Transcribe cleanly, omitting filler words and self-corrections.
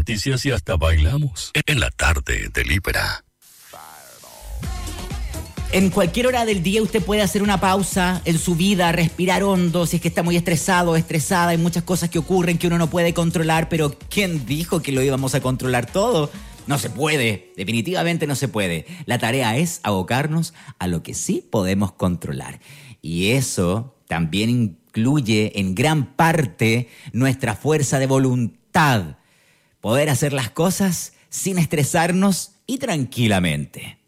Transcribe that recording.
noticias y hasta bailamos. En la tarde de Libera. En cualquier hora del día usted puede hacer una pausa en su vida, respirar hondo, si es que está muy estresado o estresada. Hay muchas cosas que ocurren que uno no puede controlar, pero ¿quién dijo que lo íbamos a controlar todo? No se puede, definitivamente no se puede. La tarea es abocarnos a lo que sí podemos controlar. Y eso también incluye en gran parte nuestra fuerza de voluntad. Poder hacer las cosas sin estresarnos y tranquilamente.